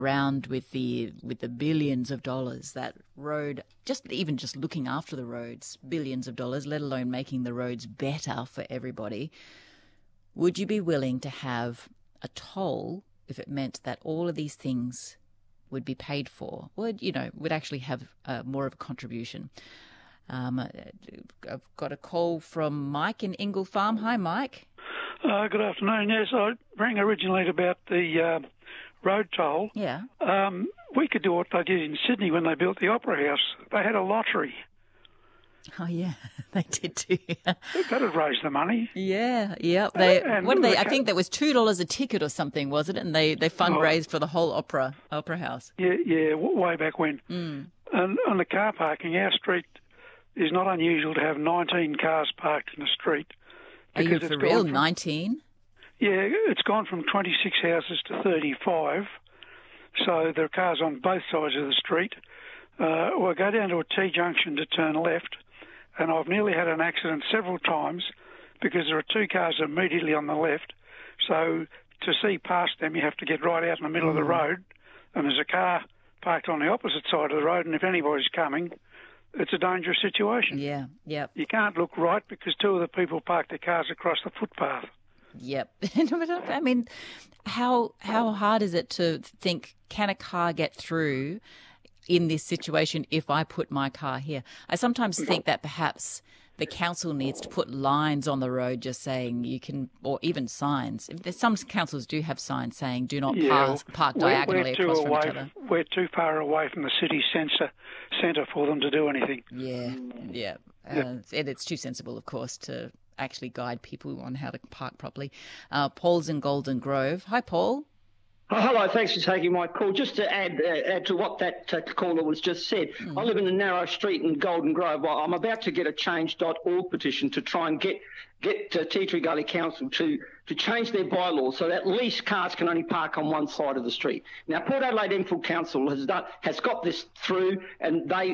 around with the billions of dollars that road, just looking after the roads, billions of dollars, let alone making the roads better for everybody. Would you be willing to have a toll if it meant that all of these things would be paid for? Would actually have more of a contribution? I've got a call from Mike in Ingle Farm. Hi, Mike. Good afternoon. Yes, I rang originally about the road toll. Yeah. We could do what they did in Sydney when they built the Opera House. They had a lottery. Oh, yeah, they did too. That'd raise the money. Yeah. I think that was $2 a ticket or something, wasn't it? And they fundraised for the whole Opera House. Yeah, way back when. Mm. And on the car parking, our street is not unusual to have 19 cars parked in the street. Are you for real? 19? Yeah, it's gone from 26 houses to 35. So there are cars on both sides of the street. We'll go down to a T-junction to turn left, and I've nearly had an accident several times because there are two cars immediately on the left. So to see past them, you have to get right out in the middle of the road, and there's a car parked on the opposite side of the road, and if anybody's coming, it's a dangerous situation. Yeah. You can't look right because two of the people parked their cars across the footpath. Yep. I mean, how hard is it to think, can a car get through in this situation if I put my car here? I sometimes think that perhaps the council needs to put lines on the road just saying you can, or even signs. Some councils do have signs saying do not park diagonally across from each other. We're too far away from the city centre for them to do anything. Yeah. And it's too sensible, of course, to actually guide people on how to park properly. Paul's in Golden Grove. Hi, Paul. Hello, thanks for taking my call. Just to add to what that caller was just said, I live in a narrow street in Golden Grove. I'm about to get a change.org petition to try and get Tea Tree Gully Council to change their bylaws so that at least cars can only park on one side of the street. Now, Port Adelaide Enfield Council has got this through, and they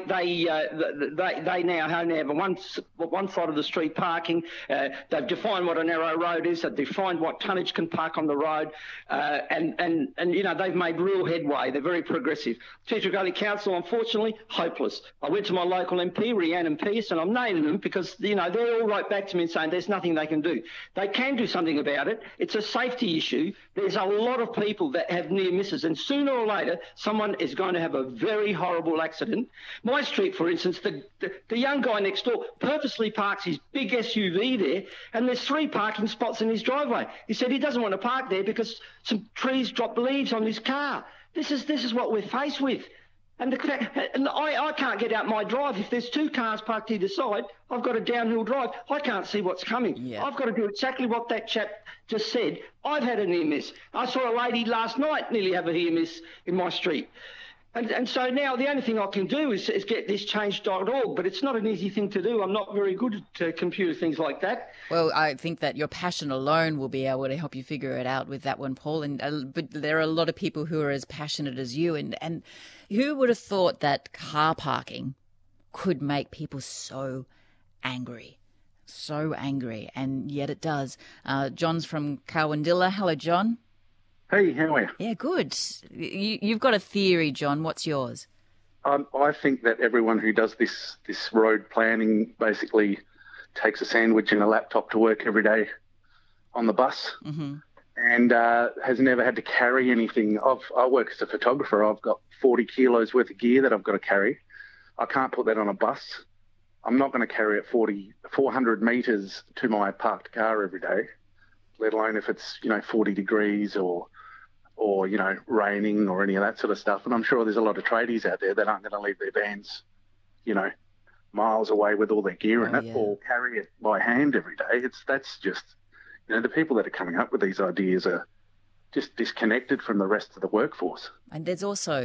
now have one side of the street parking. They've defined what a narrow road is. They've defined what tonnage can park on the road, and they've made real headway. They're very progressive. Tea Tree Gully Council, unfortunately, hopeless. I went to my local MP, Rhiannon Pearce, and I'm naming them because they're all right back to me and saying there's nothing they can do. They can do something about it. It's a safety issue. There's a lot of people that have near misses, and sooner or later, someone is going to have a very horrible accident. My street, for instance, the young guy next door purposely parks his big SUV there, and there's 3 parking spots in his driveway. He said he doesn't want to park there because some trees dropped leaves on his car. This is what we're faced with. And I can't get out my drive. If there's 2 cars parked either side, I've got a downhill drive. I can't see what's coming. Yeah. I've got to do exactly what that chap just said. I've had a near miss. I saw a lady last night nearly have a near miss in my street. And so now the only thing I can do is get this change.org, but it's not an easy thing to do. I'm not very good at computer things like that. Well, I think that your passion alone will be able to help you figure it out with that one, Paul. But there are a lot of people who are as passionate as you. And who would have thought that car parking could make people so angry? So angry. And yet it does. John's from Carwindilla. Hello, John. Hey, how are you? Yeah, good. You've got a theory, John. What's yours? I think that everyone who does this road planning basically takes a sandwich and a laptop to work every day on the bus and has never had to carry anything. I work as a photographer. I've got 40 kilos worth of gear that I've got to carry. I can't put that on a bus. I'm not going to carry it 400 metres to my parked car every day, let alone if it's 40 degrees or raining or any of that sort of stuff. And I'm sure there's a lot of tradies out there that aren't going to leave their vans, miles away with all their gear in it or carry it by hand every day. That's just, the people that are coming up with these ideas are just disconnected from the rest of the workforce. And there's also,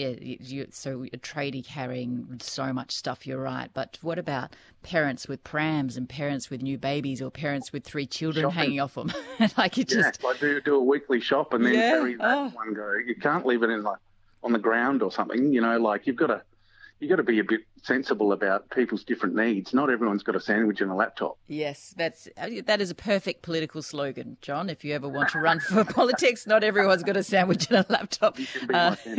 so a tradie carrying so much stuff, you're right. But what about parents with prams and parents with new babies or parents with 3 children hanging off them? I do a weekly shop and then carry that one go. You can't leave it in on the ground or something, you've got to you got to be a bit sensible about people's different needs. Not everyone's got a sandwich and a laptop. Yes, that is a perfect political slogan, John. If you ever want to run for politics, not everyone's got a sandwich and a laptop. You can be my